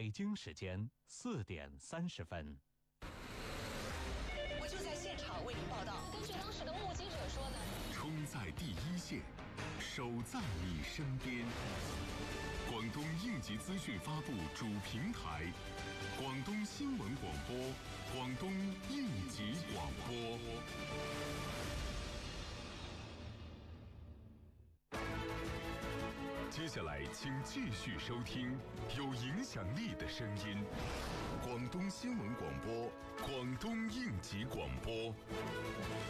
北京时间4点30分。 我就在现场为您报道。 根据当时的目击者说的， 冲在第一线，守在你身边。广东应急资讯发布主平台，广东新闻广播，广东应急广播。接下来，请继续收听有影响力的声音——广东新闻广播，广东应急广播。